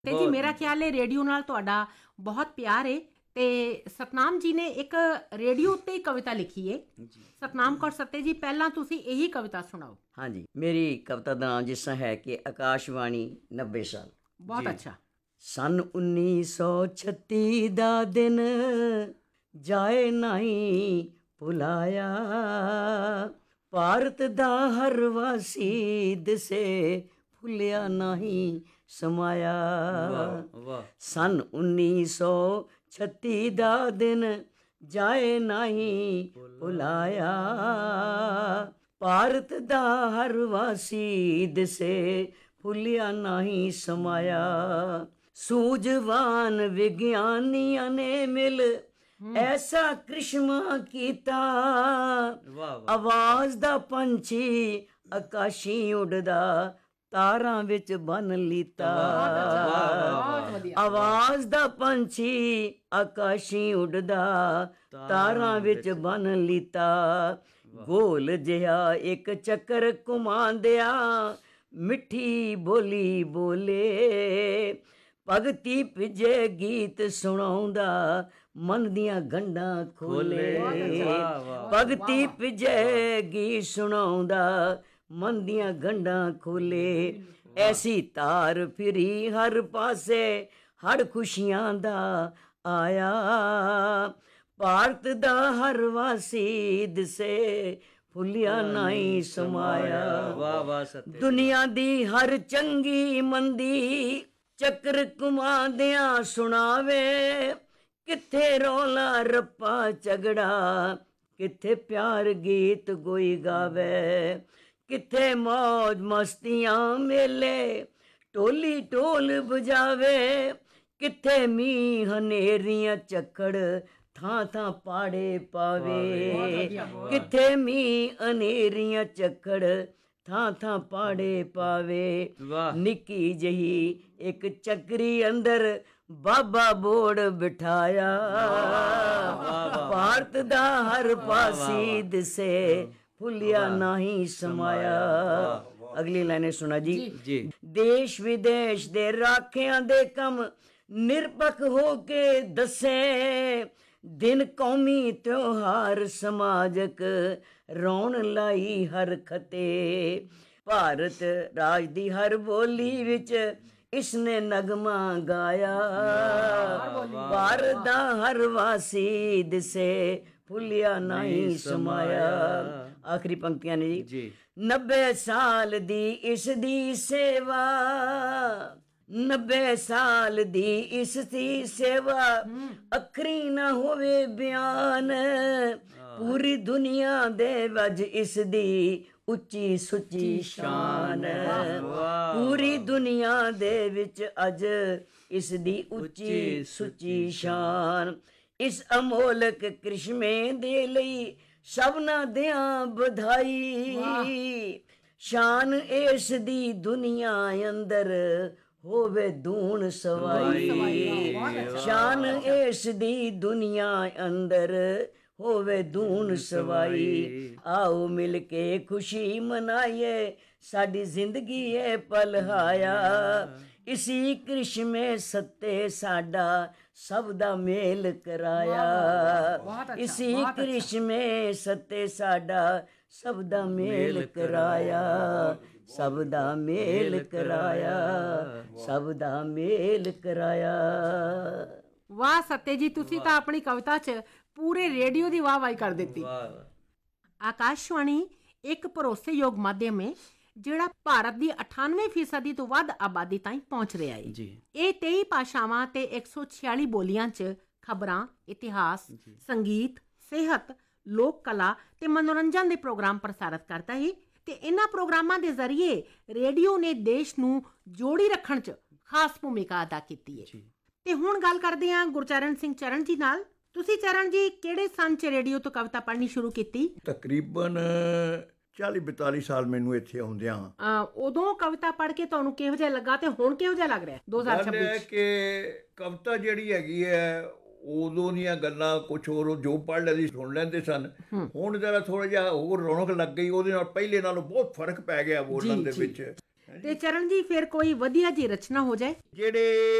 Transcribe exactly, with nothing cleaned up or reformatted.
ਤੇ ਜੀ ਮੇਰਾ ਖਿਆਲ ਹੈ ਰੇਡੀਓ ਨਾਲ ਤੁਹਾਡਾ ਬਹੁਤ ਪਿਆਰ ਹੈ ਤੇ ਸਤਨਾਮ ਜੀ ਨੇ ਇੱਕ ਰੇਡੀਓ ਉੱਤੇ ਹੀ ਕਵਿਤਾ ਲਿਖੀ ਹੈ। ਸਤਨਾਮ ਕੌਰ ਸੱਤੇ ਜੀ, ਪਹਿਲਾਂ ਤੁਸੀਂ ਇਹੀ ਕਵਿਤਾ ਸੁਣਾਓ। ਹਾਂਜੀ, ਮੇਰੀ ਕਵਿਤਾ ਦਾ ਨਾਮ ਜਿਸ ਤਰ੍ਹਾਂ ਹੈ ਕਿ ਆਕਾਸ਼ਵਾਣੀ ਨੱਬੇ ਸਾਲ। ਬਹੁਤ ਅੱਛਾ। ਸੰਨ ਉੱਨੀ ਸੌ ਛੱਤੀ ਦਾ ਦਿਨ ਜਾਏ ਨਹੀਂ ਭੁਲਾਇਆ, ਭਾਰਤ ਦਾ ਹਰ ਵਾਸੀ ਦਿਸੇ ਭੁੱਲਿਆ ਨਹੀਂ ਸਮਾਇਆ। ਸੰਨ ਉੱਨੀ ਸੌ ਛੱਤੀ ਦਾ ਦਿਨ ਜਾਏ ਨਹੀਂ ਭੁਲਾਇਆ, ਭਾਰਤ ਦਾ ਹਰ ਵਾਸੀ ਦਿਸੇ ਭੁੱਲਿਆ ਨਹੀਂ ਸਮਾਇਆ। ਸੂਝਵਾਨ ਵਿਗਿਆਨੀਆਂ ਨੇ ਮਿਲ ਐਸਾ ਕ੍ਰਿਸ਼ਮਾ ਕੀਤਾ, ਆਵਾਜ਼ ਦਾ ਪੰਛੀ ਆਕਾਸ਼ੀ ਉੱਡਦਾ ਤਾਰਾਂ ਵਿੱਚ ਬੰਨ ਲੀਤਾ। ਆਵਾਜ਼ ਦਾ ਪੰਛੀ ਆਕਾਸ਼ੀ ਉੱਡਦਾ ਤਾਰਾਂ ਵਿੱਚ ਬੰਨ ਲੀਤਾ। ਗੋਲ ਜਿਹਾ ਇੱਕ ਚੱਕਰ ਘੁਮਾਉਂਦਿਆ ਮਿੱਠੀ ਬੋਲੀ ਬੋਲੇ, ਭਗਤੀ ਭਿੱਜੇ ਗੀਤ ਸੁਣਾਉਂਦਾ ਮਨ ਦੀਆਂ ਗੰਢਾਂ ਖੋਲੇ। ਭਗਤੀ ਭਿੱਜੇ ਗੀਤ ਸੁਣਾਉਂਦਾ ਮਨ ਦੀਆਂ ਗੰਢਾਂ ਖੋਲੇ। ਐਸੀ ਤਾਰ ਫਿਰੀ ਹਰ ਪਾਸੇ ਹੜ ਖੁਸ਼ੀਆਂ ਦਾ ਆਇਆ, ਭਾਰਤ ਦਾ ਹਰ ਵਾਸੀ ਦਿਸੇ ਭੁੱਲਿਆ ਨਹੀਂ ਸਮਾਇਆ। ਦੁਨੀਆ ਦੀ ਹਰ ਚੰਗੀ ਮੰਦੀ ਚੱਕਰ ਘੁਮਾਉਂਦਿਆਂ ਸੁਣਾਵੇ, ਕਿੱਥੇ ਰੌਲਾ ਰੱਪਾ ਝਗੜਾ ਕਿੱਥੇ ਪਿਆਰ ਗੀਤ ਕੋਈ ਗਾਵੇ। ਕਿੱਥੇ ਮੌਜ ਮਸਤੀਆਂ ਮੇਲੇ ਢੋਲੀ ਢੋਲ ਬਜਾਵੇ, ਕਿੱਥੇ ਮੀਂਹ ਹਨੇਰੀਆਂ ਝੱਖੜ ਥਾਂ ਥਾਂ ਪਾੜੇ ਪਾਵੇ। ਕਿੱਥੇ ਮੀਂਹ ਹਨੇਰੀਆਂ ਝੱਖੜ ਥਾਂ ਥਾਂ ਪਾੜੇ ਪਾਵੇ। ਨਿੱਕੀ ਜਿਹੀ ਇੱਕ ਚੱਕਰੀ ਅੰਦਰ ਬਾਬਾ ਬੋੜ ਬਿਠਾਇਆ, ਭਾਰਤ ਦਾ ਹਰ ਪਾਸੀ ਦਿਸੇ ਭੁੱਲਿਆ ਨਹੀਂ ਸਮਾਇਆ। ਅਗਲੀ ਲਾਈਨ ਸੁਣਾ ਜੀ। ਦੇਸ਼ ਵਿਦੇਸ਼ ਦੇ ਰਾਖਿਆਂ ਦੇ ਕੰਮ ਨਿਰਪੱਖ ਹੋ ਕੇ ਦੱਸੇ, ਦਿਨ ਕੌਮੀ ਤਿਉਹਾਰ ਸਮਾਜਕ ਰੌਣ ਲਾਈ ਹਰ ਖਤੇ। ਭਾਰਤ ਰਾਜ ਦੀ ਹਰ ਬੋਲੀ ਵਿੱਚ ਇਸਨੇ ਨਗਮਾ ਗਾਇਆ, ਭਾਰਤ ਦਾ ਹਰ ਵਾਸੀ ਦਿਸੇ ਭੁੱਲਿਆ ਨਹੀਂ ਸਮਾਇਆ। ਆਖਰੀ ਪੰਕਤੀਆਂ ਨੇ ਜੀ। ਨੱਬੇ ਸਾਲ ਦੀ ਇਸ ਦੀ ਸੇਵਾ, ਨੱਬੇ ਸਾਲ ਦੀ ਇਸ ਦੀ ਸੇਵਾ ਅੱਖਰੀ ਨਾ ਹੋਵੇ ਬਿਆਨ, ਪੂਰੀ ਦੁਨੀਆ ਦੇ ਵਿੱਚ ਇਸ ਦੀ ਉੱਚੀ ਸੁੱਚੀ ਸ਼ਾਨ। ਪੂਰੀ ਦੁਨੀਆ ਦੇ ਵਿੱਚ ਅੱਜ ਇਸ ਦੀ ਉੱਚੀ ਸੁੱਚੀ ਸ਼ਾਨ। ਇਸ ਅਮੋਲਕ ਕ੍ਰਿਸ਼ਮੇ ਦੇ ਲਈ ਸਭਨਾਂ ਦਿਆਂ ਵਧਾਈ, ਸ਼ਾਨ ਇਸ ਦੀ ਦੁਨੀਆ ਅੰਦਰ ਹੋਵੇ ਧੂਣ ਸਵਾਈ। ਸ਼ਾਨ ਇਸ ਦੀ ਦੁਨੀਆ ਅੰਦਰ ਹੋਵੇ ਧੂਣ ਸਵਾਈ। ਆਓ ਮਿਲ ਕੇ ਖੁਸ਼ੀ ਮਨਾਈਏ, ਸਾਡੀ ਜ਼ਿੰਦਗੀ ਇਹ ਪਲ ਹਾਇਆ। ਇਸੀ ਕ੍ਰਿਸ਼ਮੇ ਸੱਤੇ ਸਾਡਾ ਸਭ ਦਾ ਮੇਲ ਕਰਾਇਆ। ਇਸੀ ਕ੍ਰਿਸ਼ਮੇ ਸੱਤੇ ਸਾਡਾ ਸਭ ਦਾ ਮੇਲ ਕਰਾਇਆ। ਸਭ ਦਾ ਮੇਲ ਕਰਾਇਆ, ਸਭ ਦਾ ਮੇਲ ਕਰਾਇਆ। ਵਾਹ ਸੱਤੇ ਜੀ, ਤੁਸੀਂ ਤਾਂ ਆਪਣੀ ਕਵਿਤਾ 'ਚ ਪੂਰੇ ਰੇਡੀਓ ਦੀ ਵਾਹ ਵਾਹੀ ਕਰ ਦਿੱਤੀ। ਆਕਾਸ਼ਵਾਣੀ ਇੱਕ ਭਰੋਸੇਯੋਗ ਮਾਧਿਅਮ ਹੈ ਜਿਹੜਾ ਭਾਰਤ ਦੀ ਅਠਾਨਵੇਂ ਫੀਸਦੀ ਤੋਂ ਵੱਧ ਆਬਾਦੀ ਤਾਈਂ ਪਹੁੰਚ ਰਿਹਾ ਹੈ। ਇਹ ਤੇਈ ਭਾਸ਼ਾਵਾਂ ਤੇ ਇੱਕ ਸੌ ਛਿਆਲੀ ਬੋਲੀਆਂ 'ਚ ਖਬਰਾਂ, ਇਤਿਹਾਸ, ਸੰਗੀਤ, ਸਿਹਤ, ਲੋਕ ਕਲਾ ਤੇ ਮਨੋਰੰਜਨ ਦੇ ਪ੍ਰੋਗਰਾਮ ਪ੍ਰਸਾਰਿਤ ਕਰਦਾ ਹੈ ਤੇ ਇਹਨਾਂ ਪ੍ਰੋਗਰਾਮਾਂ ਦੇ ਜ਼ਰੀਏ ਰੇਡੀਓ ਨੇ ਦੇਸ਼ ਨੂੰ ਜੋੜੀ ਰੱਖਣ 'ਚ ਖਾਸ ਭੂਮਿਕਾ ਅਦਾ ਕੀਤੀ ਹੈ। ਤੇ ਹੁਣ ਗੱਲ ਕਰਦੇ ਹਾਂ ਗੁਰਚਰਨ ਸਿੰਘ ਚਰਨ ਜੀ ਨਾਲ। ਤੁਸੀਂ ਚਰਨ ਜੀ ਕਿਹੜੇ ਸੰਨ 'ਚ ਰੇਡੀਓ ਤੋਂ ਕਵਿਤਾ ਪੜ੍ਹਨੀ ਸ਼ੁਰੂ ਕੀਤੀ? ਤਕਰੀਬਨ ਚਾਲੀ ਬਤਾਲੀ ਸਾਲ ਮੈਨੂੰ ਇੱਥੇ ਆਉਂਦਿਆਂ। ਉਦੋਂ ਕਵਿਤਾ ਪੜ੍ਹ ਕੇ ਤੁਹਾਨੂੰ ਕਿਹੋ ਜਿਹਾ ਲੱਗਾ ਤੇ ਹੁਣ ਕਿਹੋ ਜਿਹਾ ਲੱਗ ਰਿਹਾ ਦੋ ਹਜ਼ਾਰ ਛੱਬੀ ਚ? ਕਿ ਕਵਿਤਾ ਜਿਹੜੀ ਹੈਗੀ ਹੈ ਉਦੋਂ ਦੀਆਂ ਗੱਲਾਂ ਕੁਛ ਹੋਰ ਜੋ ਪੜ੍ਹ ਲੈਂਦੀ ਸੁਣ ਲੈਂਦੇ ਸਨ। ਹੁਣ ਜਰਾ ਥੋੜਾ ਜਿਹਾ ਹੋਰ ਰੌਣਕ ਲੱਗ ਗਈ, ਉਹਦੇ ਨਾਲ ਪਹਿਲੇ ਨਾਲੋਂ ਬਹੁਤ ਫਰਕ ਪੈ ਗਿਆ ਬੋਲਣ ਦੇ ਵਿੱਚ। ਤੇ ਚਰਨ ਜੀ ਫਿਰ ਕੋਈ ਵਧੀਆ ਜੀ ਰਚਨਾ ਹੋ ਜਾਏ ਜਿਹੜੇ